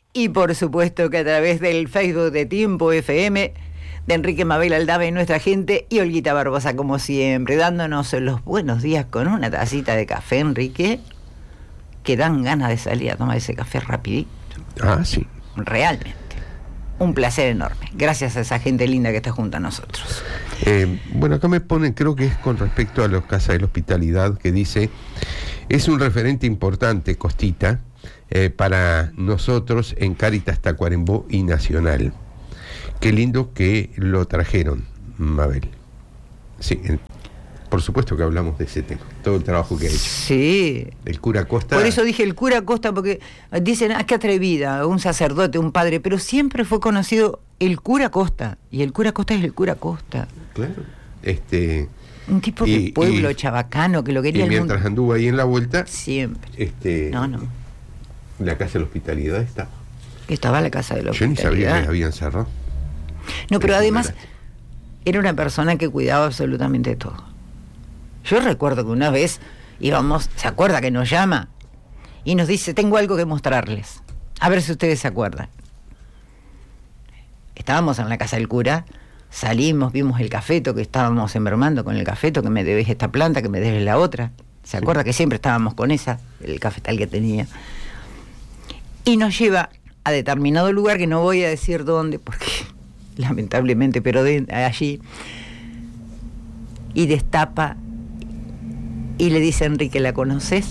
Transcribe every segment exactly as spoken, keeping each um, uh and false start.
y por supuesto que a través del Facebook de Tiempo F M, de Enrique Mabel Aldave, nuestra gente, y Olguita Barbosa, como siempre, dándonos los buenos días con una tacita de café, Enrique, que dan ganas de salir a tomar ese café rapidito. Ah, sí. Realmente. Un placer enorme. Gracias a esa gente linda que está junto a nosotros. Eh, bueno, acá me ponen, creo que es con respecto a las casas de la hospitalidad, que dice, es un referente importante, Costita, eh, para nosotros en Cáritas Tacuarembó y Nacional. Qué lindo que lo trajeron, Mabel. Sí, en, por supuesto que hablamos de ese tema, todo el trabajo que ha hecho. Sí. El cura Costa. Por eso dije el cura Costa, porque dicen, ah, qué atrevida, un sacerdote, un padre, pero siempre fue conocido el cura Costa, y el cura Costa es el cura Costa. Claro. Este, un tipo de y, pueblo y, chabacano que lo quería y el mientras mundo. anduvo ahí en la vuelta, siempre. Este, no, no. La casa de la hospitalidad estaba. Estaba la casa de la Yo hospitalidad. ni sabía que la habían cerrado. No, pero además era una persona que cuidaba absolutamente todo. Yo recuerdo que una vez íbamos, ¿se acuerda que nos llama? Y nos dice, tengo algo que mostrarles. A ver si ustedes se acuerdan. Estábamos en la casa del cura, salimos, vimos el cafeto que estábamos enfermando con el cafeto, que me debes esta planta, que me debes la otra. ¿Se acuerda que siempre estábamos con esa, el cafetal que tenía? Y nos lleva a determinado lugar, que no voy a decir dónde, porque lamentablemente, pero de allí, y destapa, y le dice a Enrique, ¿la conoces?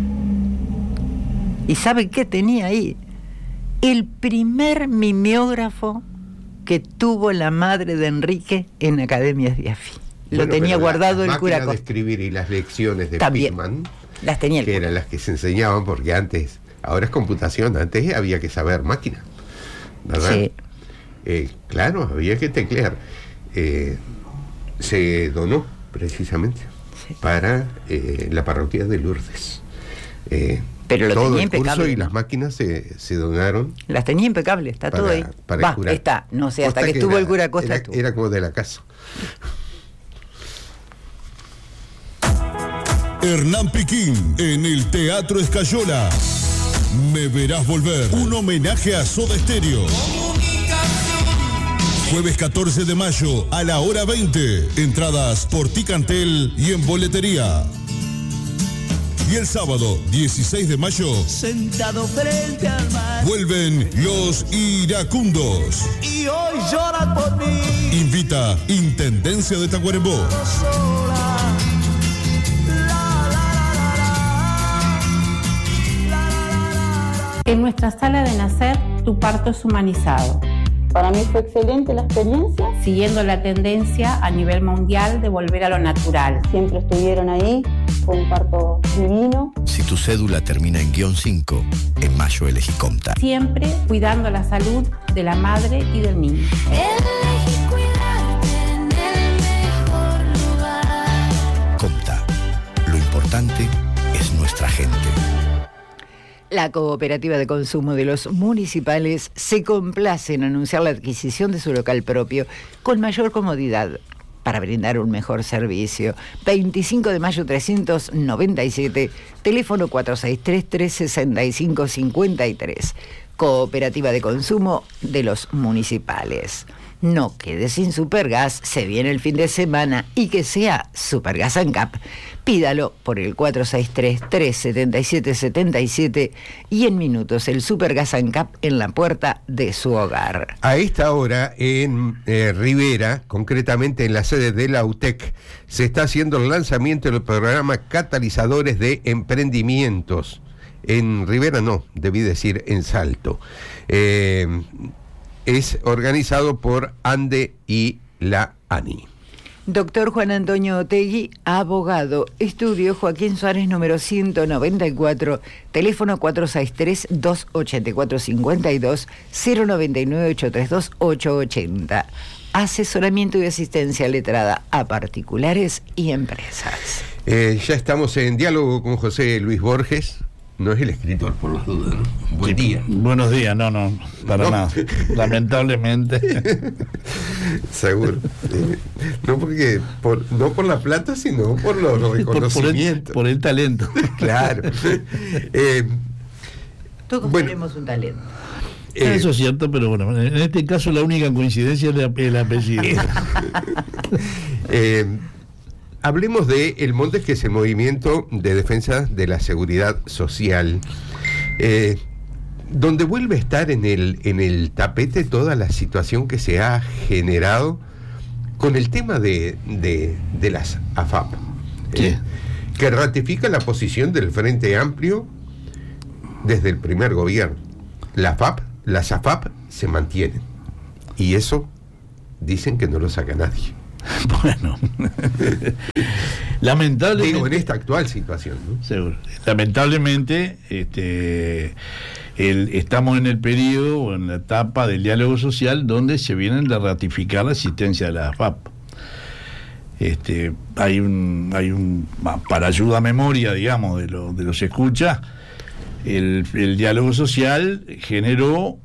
¿Y sabe qué tenía ahí? El primer mimeógrafo que tuvo la madre de Enrique en Academias de Afi. Lo bueno, tenía guardado la, el cura Costa. De escribir y las lecciones de También, Pittman, las tenía el que cura. eran las que se enseñaban, porque antes, ahora es computación, antes había que saber máquina, ¿verdad? Sí. Eh, claro, había que teclear. Eh, se donó precisamente sí. para eh, la parroquia de Lourdes. Eh, Pero lo todo tenía el impecable, curso y ¿no? las máquinas se, se donaron. Las tenía impecable, está para, todo ahí. Para Va, curar. está, no sé, hasta Costa que, que estuvo era, el cura Costa. Era, era como de la casa. Hernán Piquín en el Teatro Escayola. Me verás volver. Un homenaje a Soda Stereo. Jueves catorce de mayo a la hora veinte. Entradas por Ticantel y en boletería. Y el sábado dieciséis de mayo, sentado frente al mar, vuelven Los Iracundos. Y hoy lloran por mí. Invita Intendencia de Tacuarembó. En nuestra sala de nacer, tu parto es humanizado. Para mí fue excelente la experiencia. Siguiendo la tendencia a nivel mundial de volver a lo natural. Siempre estuvieron ahí, fue un parto divino. Si tu cédula termina en guión cinco, en mayo elegí Comta. Siempre cuidando la salud de la madre y del niño. Elegí cuidarte en el mejor lugar. Comta, lo importante es nuestra gente. La Cooperativa de Consumo de los Municipales se complace en anunciar la adquisición de su local propio con mayor comodidad para brindar un mejor servicio. veinticinco de mayo trescientos noventa y siete, teléfono cuatro seis tres, tres seis cinco cinco tres. Cooperativa de Consumo de los Municipales. No quede sin Supergas, se viene el fin de semana y que sea Supergas ANCAP. Pídalo por el cuatro seis tres, tres siete siete siete siete y en minutos el Supergas ANCAP en la puerta de su hogar. A esta hora en eh, Rivera, concretamente en la sede de la U T E C, se está haciendo el lanzamiento del programa Catalizadores de Emprendimientos. En Rivera no, debí decir en Salto. Eh, es organizado por ANDE y la ANI. Doctor Juan Antonio Otegui, abogado, estudio Joaquín Suárez número ciento noventa y cuatro, teléfono cuatro seis tres, dos ocho cuatro cinco dos, cero nueve nueve, ocho tres dos, ocho ocho cero. Asesoramiento y asistencia letrada a particulares y empresas. Eh, ya estamos en diálogo con José Luis Borges. No es el escritor, por las dudas, ¿no? Buen día. Buenos días, no, no, para no. nada. Lamentablemente. Seguro. Eh, no porque por, no por la plata, sino por los reconocimientos. Por, por, el, por el talento. Claro. Eh, Todos bueno, tenemos un talento. Eh, Eso es cierto, pero bueno, en este caso la única coincidencia es la- el apellido. eh, hablemos de el Montes, que es el movimiento de defensa de la seguridad social, eh, donde vuelve a estar en el, en el tapete toda la situación que se ha generado con el tema de, de, de las A F A P, eh, que ratifica la posición del Frente Amplio desde el primer gobierno. La A F A P, las A F A P se mantienen, y eso dicen que no lo saca nadie. Bueno, lamentablemente, Digo, en esta actual situación, ¿no? seguro. Lamentablemente, este, el, estamos en el periodo o en la etapa del diálogo social donde se vienen a ratificar la existencia de la A F A P. Este, hay un, hay un, para ayuda a memoria, digamos, de, lo, de los escuchas, el, el diálogo social generó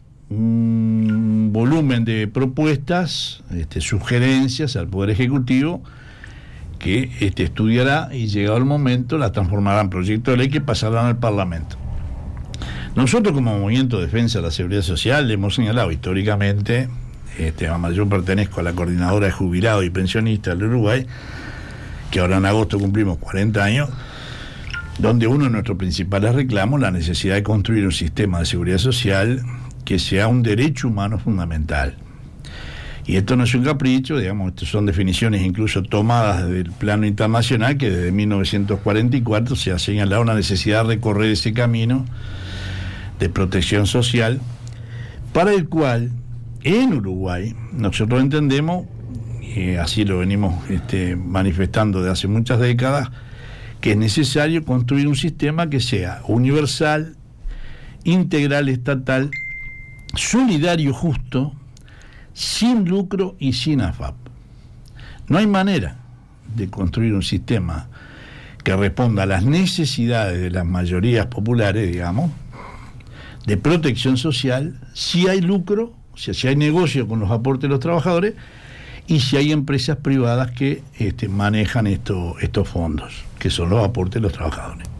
un volumen de propuestas, este, sugerencias al Poder Ejecutivo, que este, estudiará y llegado el momento las transformará en proyecto de ley que pasarán al Parlamento. Nosotros, como Movimiento de Defensa de la Seguridad Social, le hemos señalado históricamente, este, yo pertenezco a la Coordinadora de Jubilados y Pensionistas del Uruguay, que ahora en agosto cumplimos cuarenta años, donde uno de nuestros principales reclamos la necesidad de construir un sistema de seguridad social que sea un derecho humano fundamental. Y esto no es un capricho, digamos, estas son definiciones incluso tomadas desde el plano internacional, que desde mil novecientos cuarenta y cuatro se ha señalado una necesidad de recorrer ese camino de protección social, para el cual en Uruguay nosotros entendemos, y así lo venimos este, manifestando desde hace muchas décadas, que es necesario construir un sistema que sea universal, integral, estatal, solidario, justo, sin lucro y sin A F A P. No hay manera de construir un sistema que responda a las necesidades de las mayorías populares, digamos, de protección social, si hay lucro, o sea, si hay negocio con los aportes de los trabajadores, y si hay empresas privadas que este, manejan esto, estos fondos, que son los aportes de los trabajadores.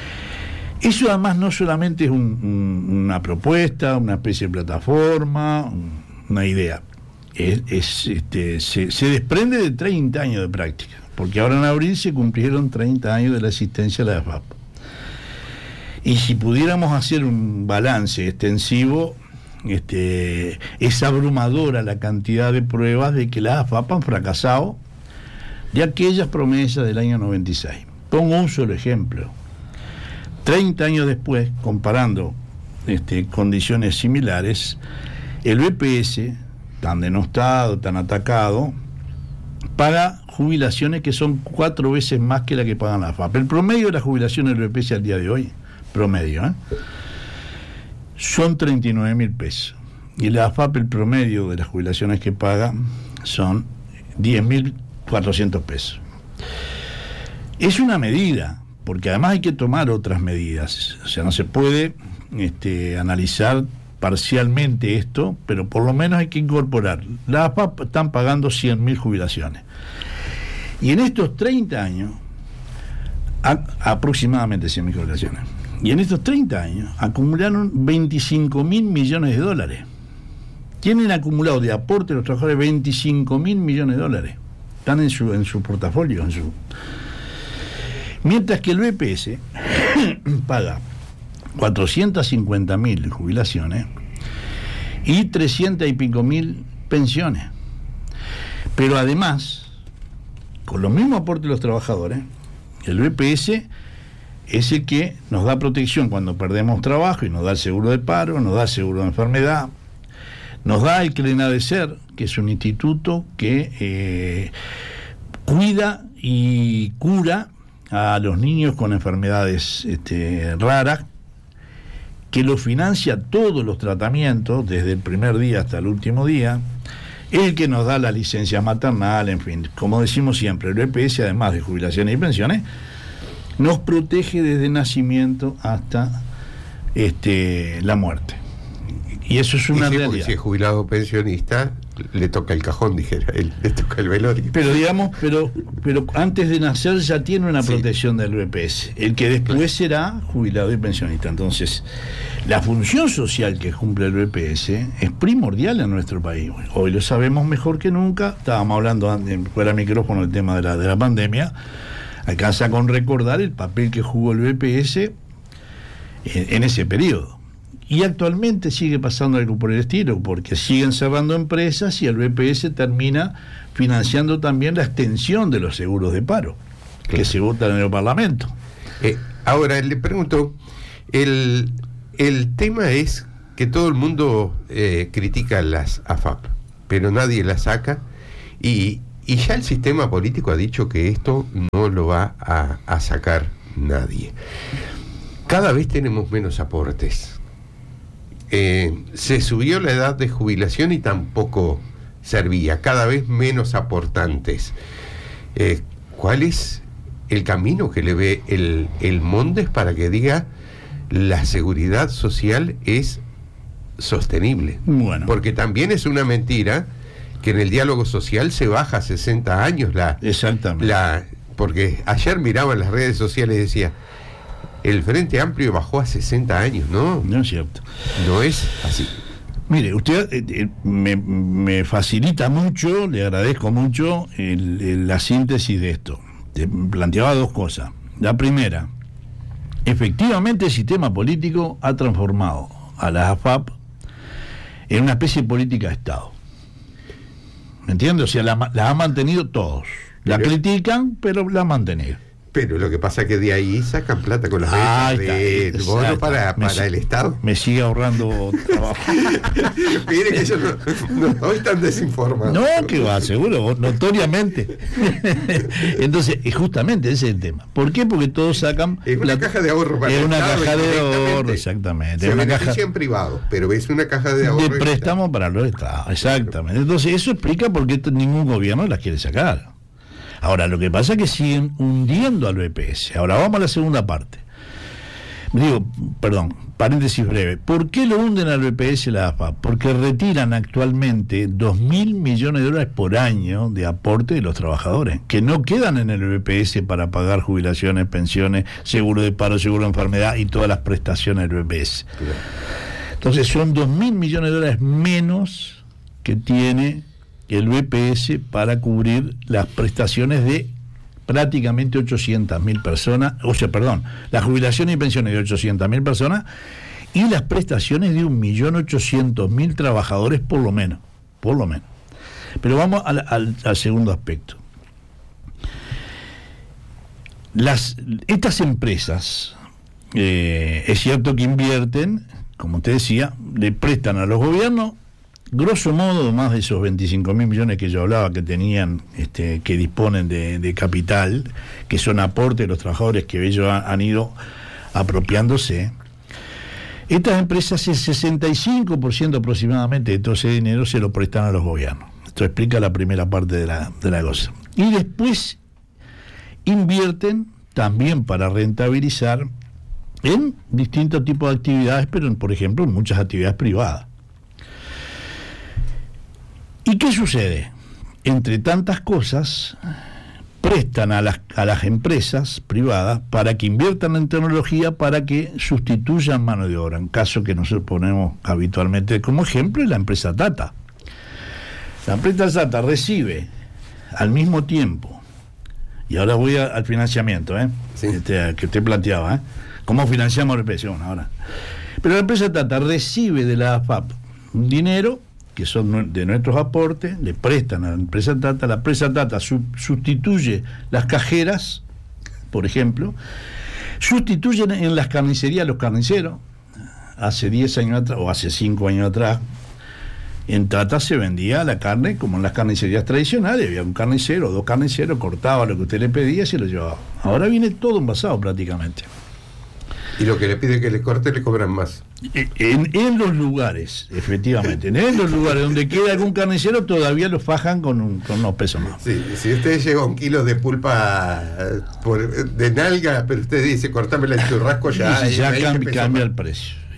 Eso además no solamente es un, un, una propuesta, una especie de plataforma, una idea. Es, es, este, se, se desprende de treinta años de práctica, porque ahora en abril se cumplieron treinta años de la existencia de la A F A P. Y si pudiéramos hacer un balance extensivo, este, es abrumadora la cantidad de pruebas de que las A F A P han fracasado de aquellas promesas del año noventa y seis. Pongo un solo ejemplo. treinta años después, comparando este, condiciones similares, el B P S, tan denostado, tan atacado, paga jubilaciones que son cuatro veces más que la que pagan la A F A P. El promedio de las jubilaciones del B P S al día de hoy, promedio, ¿eh? son treinta y nueve mil pesos. Y la A F A P, el promedio de las jubilaciones que paga, son diez mil cuatrocientos pesos. Es una medida, porque además hay que tomar otras medidas. O sea, no se puede este, analizar parcialmente esto, pero por lo menos hay que incorporar. Las A F A P están pagando cien mil jubilaciones. Y en estos treinta años, a, aproximadamente cien mil jubilaciones, y en estos treinta años acumularon veinticinco mil millones de dólares. Tienen acumulado de aporte de los trabajadores veinticinco mil millones de dólares. Están en su, en su portafolio, en su... Mientras que el B P S paga cuatrocientas cincuenta mil jubilaciones y trescientas y pico mil pensiones. Pero además, con los mismos aportes de los trabajadores, el B P S es el que nos da protección cuando perdemos trabajo y nos da el seguro de paro, nos da el seguro de enfermedad, nos da el CLENADECER, que es un instituto que eh, cuida y cura a los niños con enfermedades este, raras, que lo financia todos los tratamientos, desde el primer día hasta el último día, el que nos da la licencia maternal, en fin, como decimos siempre, el B P S, además de jubilaciones y pensiones, nos protege desde el nacimiento hasta este, la muerte. Y eso es una y sí, realidad. porque si es jubilado o pensionista, le toca el cajón, dijera él, le toca el velorio. Pero digamos, pero pero antes de nacer ya tiene una Sí. protección del B P S, el que después será jubilado y pensionista. Entonces, la función social que cumple el B P S es primordial en nuestro país. Hoy lo sabemos mejor que nunca. Estábamos hablando antes, fuera de micrófono, el tema de la, de la pandemia. Alcanza con recordar el papel que jugó el B P S en, en ese periodo. Y actualmente sigue pasando algo por el estilo, porque siguen cerrando empresas y el B P S termina financiando también la extensión de los seguros de paro, claro, que se votan en el Parlamento. Eh, ahora, le pregunto, el, el tema es que todo el mundo eh, critica las A F A P, pero nadie las saca, y, y ya el sistema político ha dicho que esto no lo va a, a sacar nadie. Cada vez tenemos menos aportes. Eh, se subió la edad de jubilación y tampoco servía, cada vez menos aportantes. Eh, ¿Cuál es el camino que le ve el, el Mondes para que diga la seguridad social es sostenible? Bueno. Porque también es una mentira que en el diálogo social se baja a sesenta años la... Exactamente. la porque ayer miraba en las redes sociales y decía, el Frente Amplio bajó a sesenta años, ¿no? No es cierto. No es así. Mire, usted eh, eh, me, me facilita mucho, le agradezco mucho el, el, la síntesis de esto. Te planteaba dos cosas. La primera, efectivamente el sistema político ha transformado a la A F A P en una especie de política de Estado. ¿Me entiendes? O sea, la, la ha mantenido todos. La Pero, critican, pero la han mantenido. Pero lo que pasa es que de ahí sacan plata con las Ah, ventas está, del bono exacto. para, Me para si- el Estado. Me sigue ahorrando trabajo. Mire que yo no, no estoy tan desinformado. No, que va, seguro, notoriamente. Entonces, eh, justamente ese es el tema. ¿Por qué? Porque todos sacan... Es una la- caja de ahorro para Es el una Estado caja de directamente. ahorro, exactamente. Se Es una caja benefician privados, pero es una caja de ahorro de del préstamo para los estados, exactamente. Entonces, eso explica por qué t- ningún gobierno las quiere sacar. Ahora, lo que pasa es que siguen hundiendo al B P S. Ahora, vamos a la segunda parte. Digo, perdón, paréntesis breve. ¿Por qué lo hunden al B P S la A F A? Porque retiran actualmente dos mil millones de dólares por año de aporte de los trabajadores, que no quedan en el B P S para pagar jubilaciones, pensiones, seguro de paro, seguro de enfermedad y todas las prestaciones del B P S. Entonces, son dos mil millones de dólares menos que tiene el B P S para cubrir las prestaciones de prácticamente ochocientas mil personas, o sea, perdón, las jubilaciones y pensiones de ochocientas mil personas y las prestaciones de un millón ochocientos mil trabajadores por lo menos, por lo menos. Pero vamos al, al, al segundo aspecto. Las, estas empresas, eh, es cierto que invierten, como usted decía, le prestan a los gobiernos grosso modo más de esos veinticinco mil millones que yo hablaba que tenían, este, que disponen de, de capital, que son aportes de los trabajadores que ellos han, han ido apropiándose. Estas empresas, el sesenta y cinco por ciento aproximadamente de todo ese dinero se lo prestan a los gobiernos. Esto explica la primera parte de la, de la cosa. Y después invierten también para rentabilizar en distintos tipos de actividades, pero en, por ejemplo en muchas actividades privadas. ¿Y qué sucede? Entre tantas cosas, prestan a las, a las empresas privadas para que inviertan en tecnología para que sustituyan mano de obra. En caso que nosotros ponemos habitualmente como ejemplo es la empresa Tata. La empresa Tata recibe al mismo tiempo, y ahora voy a, al financiamiento, ¿eh? Sí. Este, que usted planteaba, ¿eh? ¿Cómo financiamos la empresa? Bueno, ahora. Pero la empresa Tata recibe de la A F A P un dinero que son de nuestros aportes, le prestan a la empresa Tata, la empresa Tata su, sustituye las cajeras, por ejemplo, sustituyen en las carnicerías los carniceros. Hace diez años atrás, o hace cinco años atrás, en Tata se vendía la carne como en las carnicerías tradicionales, había un carnicero, dos carniceros, cortaba lo que usted le pedía y se lo llevaba. Ahora viene todo envasado prácticamente. Y lo que le pide que le corte le cobran más. En, en los lugares, efectivamente, en los lugares donde queda algún carnicero todavía lo fajan con, un, con unos pesos más. Sí, si usted lleva un kilo de pulpa por, de nalga, pero usted dice cortámela en churrasco ya, Y ya veinte cambia, pesos cambia más. el precio.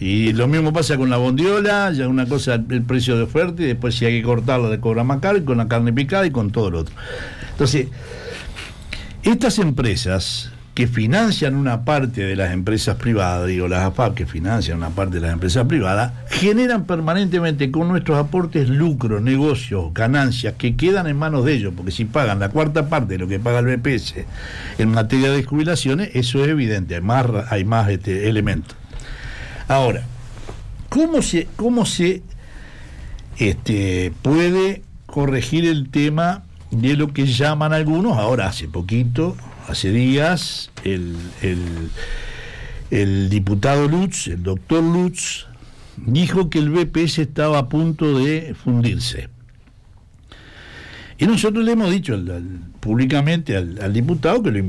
Y lo mismo pasa con la bondiola, ya una cosa el precio de oferta y después si hay que cortarla le cobra más caro, y con la carne picada y con todo lo otro. Entonces, estas empresas que financian una parte de las empresas privadas, digo las A F A P que financian una parte de las empresas privadas, generan permanentemente con nuestros aportes lucros, negocios, ganancias que quedan en manos de ellos, porque si pagan la cuarta parte de lo que paga el B P S en materia de jubilaciones, eso es evidente, hay más, hay más este, elementos. Ahora, ¿cómo se, cómo se este, puede corregir el tema de lo que llaman algunos, ahora hace poquito, hace días, el, el, el diputado Lutz, el doctor Lutz, dijo que el B P S estaba a punto de fundirse. Y nosotros le hemos dicho al, al, públicamente al, al diputado que lo